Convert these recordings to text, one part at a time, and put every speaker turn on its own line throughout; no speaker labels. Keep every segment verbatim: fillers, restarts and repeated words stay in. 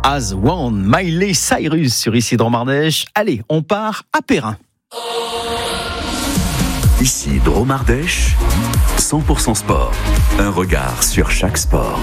As One, Miley Cyrus sur Ici Drôme Ardèche. Allez, on part à Perrin.
Ici Drôme Ardèche, cent pour cent sport. Un regard sur chaque sport.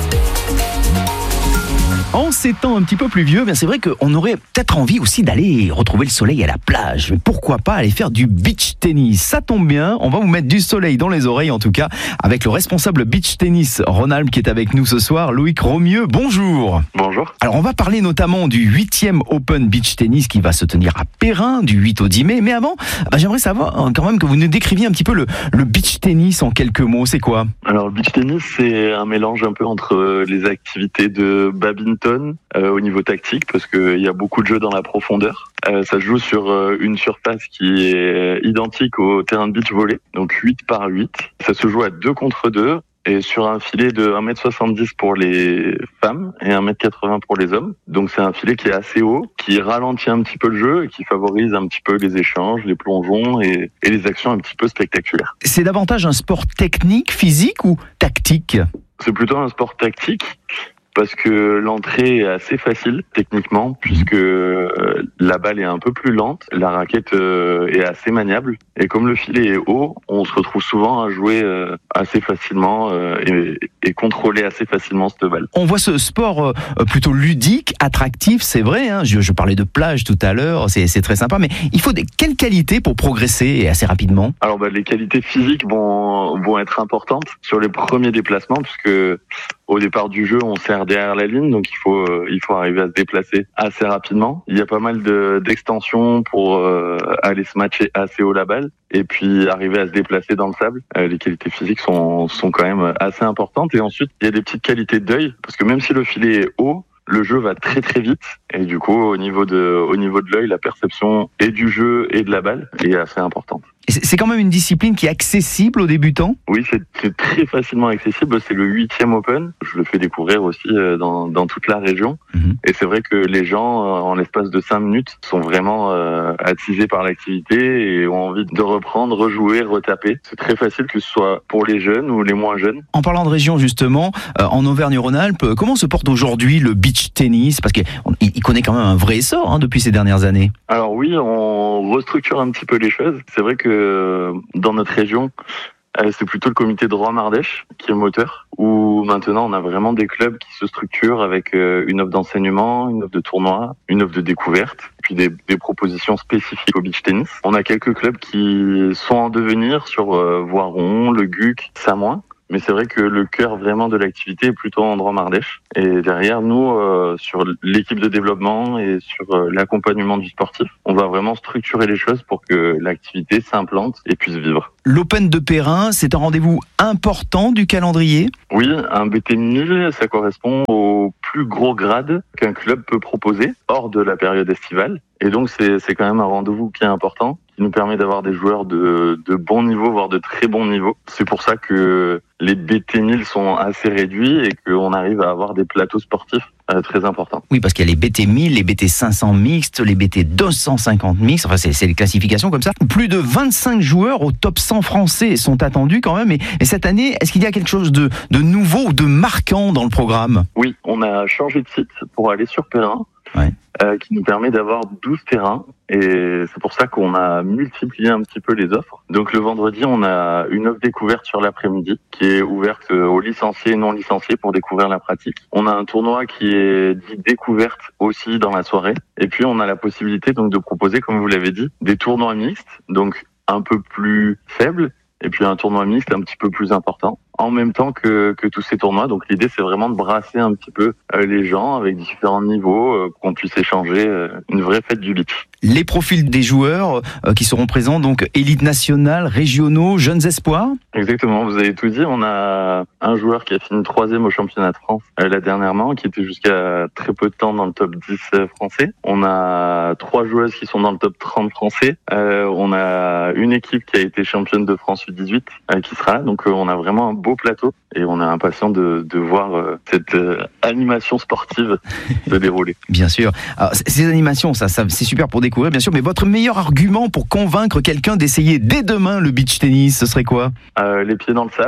En ces temps un petit peu plus vieux, bien c'est vrai qu'on aurait peut-être envie aussi d'aller retrouver le soleil à la plage. Mais pourquoi pas aller faire du beach tennis? Ça tombe bien, on va vous mettre du soleil dans les oreilles en tout cas, avec le responsable beach tennis Rhône-Alpes qui est avec nous ce soir, Loïc Romieux. Bonjour.
Bonjour.
Alors on va parler notamment du huitième Open Beach Tennis qui va se tenir à Perrin du huit au dix mai. Mais avant, bah, j'aimerais savoir quand même que vous nous décriviez un petit peu le, le beach tennis en quelques mots. C'est quoi?
Alors le beach tennis, c'est un mélange un peu entre les activités de badminton euh, au niveau tactique, parce qu'il y a beaucoup de jeux dans la profondeur. Euh, ça se joue sur euh, une surface qui est identique au terrain de beach volley, donc huit par huit. Ça se joue à deux contre deux. Et sur un filet de un mètre soixante-dix pour les femmes et un mètre quatre-vingts pour les hommes. Donc c'est un filet qui est assez haut, qui ralentit un petit peu le jeu et qui favorise un petit peu les échanges, les plongeons et, et les actions un petit peu spectaculaires.
C'est davantage un sport technique, physique ou tactique?
C'est plutôt un sport tactique, parce que l'entrée est assez facile techniquement, puisque euh, la balle est un peu plus lente, la raquette euh, est assez maniable, et comme le filet est haut, on se retrouve souvent à jouer euh, assez facilement euh, et, et contrôler assez facilement cette balle.
On voit ce sport euh, plutôt ludique, attractif, c'est vrai, hein, je, je parlais de plage tout à l'heure, c'est, c'est très sympa, mais il faut des, quelles qualités pour progresser et assez rapidement?
Alors bah, les qualités physiques vont, vont être importantes sur les premiers déplacements, puisque au départ du jeu, on sert derrière la ligne, donc il faut euh, il faut arriver à se déplacer assez rapidement. Il y a pas mal de d'extensions pour euh, aller se matcher assez haut la balle et puis arriver à se déplacer dans le sable. Euh, les qualités physiques sont sont quand même assez importantes. Et ensuite, il y a des petites qualités d'œil, parce que même si le filet est haut, le jeu va très très vite, et du coup au niveau de au niveau de l'œil, la perception et du jeu et de la balle est assez importante.
C'est quand même une discipline qui est accessible aux débutants?
Oui, c'est, c'est très facilement accessible. C'est le huitième Open. Je le fais découvrir aussi dans, dans toute la région. Mmh. Et c'est vrai que les gens, en l'espace de cinq minutes, sont vraiment euh, attisés par l'activité et ont envie de reprendre, rejouer, retaper. C'est très facile, que ce soit pour les jeunes ou les moins jeunes.
En parlant de région, justement, euh, en Auvergne-Rhône-Alpes, comment se porte aujourd'hui le beach tennis? Parce qu'il il connaît quand même un vrai essor hein, depuis ces dernières années.
Alors oui, on restructure un petit peu les choses. C'est vrai que dans notre région, c'est plutôt le comité de Drôme Ardèche qui est moteur, où maintenant on a vraiment des clubs qui se structurent avec une offre d'enseignement, une offre de tournoi, une offre de découverte, puis des, des propositions spécifiques au beach tennis. On a quelques clubs qui sont en devenir sur euh, Voiron, le Guc, Samoin. Mais c'est vrai que le cœur vraiment de l'activité est plutôt en Drôme Ardèche. Et derrière nous, euh, sur l'équipe de développement et sur euh, l'accompagnement du sportif, on va vraiment structurer les choses pour que l'activité s'implante et puisse vivre.
L'Open de Perrin, c'est un rendez-vous important du calendrier?
Oui, un B T mille, ça correspond au plus gros grade qu'un club peut proposer hors de la période estivale. Et donc c'est, c'est quand même un rendez-vous qui est important, qui nous permet d'avoir des joueurs de, de bon niveau, voire de très bon niveau. C'est pour ça que les B T mille sont assez réduits et qu'on arrive à avoir des plateaux sportifs euh, très importants.
Oui, parce qu'il y a les B T mille, les B T cinq cents mixtes, les B T deux cent cinquante mixtes, enfin c'est, c'est les classifications comme ça. Plus de vingt-cinq joueurs au top cent français sont attendus quand même. Et, et cette année, est-ce qu'il y a quelque chose de, de nouveau ou de marquant dans le programme?
Oui, on a changé de site pour aller sur Perrin. Ouais. Euh, qui nous permet d'avoir douze terrains, et c'est pour ça qu'on a multiplié un petit peu les offres. Donc le vendredi, on a une offre découverte sur l'après-midi qui est ouverte aux licenciés et non licenciés pour découvrir la pratique. On a un tournoi qui est dit découverte aussi dans la soirée, et puis on a la possibilité donc de proposer, comme vous l'avez dit, des tournois mixtes, donc un peu plus faibles, et puis un tournoi mixte un petit peu plus important, en même temps que, que tous ces tournois. Donc l'idée, c'est vraiment de brasser un petit peu euh, les gens avec différents niveaux, euh, qu'on puisse échanger, euh, une vraie fête du beach.
Les profils des joueurs euh, qui seront présents, donc élite nationale, régionaux, jeunes espoirs?
Exactement, vous avez tout dit. On a un joueur qui a fini troisième au championnat de France euh, là dernièrement, qui était jusqu'à très peu de temps dans le top dix euh, français. On a trois joueuses qui sont dans le top trente français. Euh, on a une équipe qui a été championne de France U dix-huit euh, qui sera là. Donc euh, on a vraiment un beau plateau et on est impatient de, de voir euh, cette euh, animation sportive se dérouler.
Bien sûr. Alors, ces animations, ça, ça, c'est super pour découvrir, bien sûr, mais votre meilleur argument pour convaincre quelqu'un d'essayer dès demain le beach tennis, ce serait quoi?
euh, Les pieds dans le sable.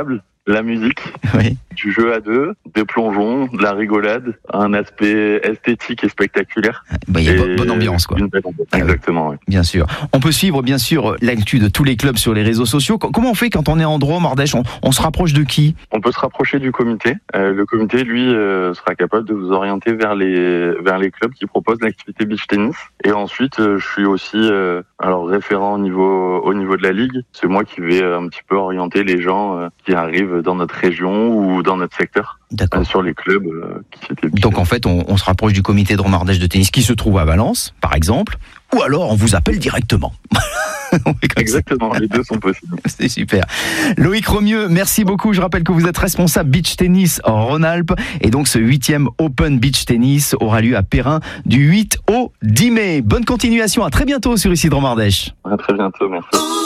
la musique,
oui.
du jeu à deux, des plongeons, de la rigolade, un aspect esthétique et spectaculaire.
Bah, il y a et bonne ambiance, quoi.
Une belle ambiance. Exactement, oui.
Bien sûr. On peut suivre, bien sûr, l'actu de tous les clubs sur les réseaux sociaux. Comment on fait quand on est en Drôme, Ardèche? on, on se rapproche de qui?
On peut se rapprocher du comité. Euh, le comité, lui, euh, sera capable de vous orienter vers les vers les clubs qui proposent l'activité beach tennis. Et ensuite, euh, je suis aussi euh, alors référent au niveau au niveau de la ligue. C'est moi qui vais euh, un petit peu orienter les gens euh, qui arrivent dans notre région ou dans notre secteur.
D'accord.
Euh, sur les clubs euh, qui étaient.
Donc en fait, on, on se rapproche du comité Drôme Ardèche de tennis qui se trouve à Valence, par exemple, ou alors on vous appelle directement.
Exactement, les deux sont possibles.
C'est super. Loïc Romieux, merci beaucoup. Je rappelle que vous êtes responsable beach tennis en Rhône-Alpes et donc ce huitième Open Beach Tennis aura lieu à Perrin du huit au dix mai. Bonne continuation, à très bientôt sur Ici Drôme Ardèche.
À très bientôt, merci.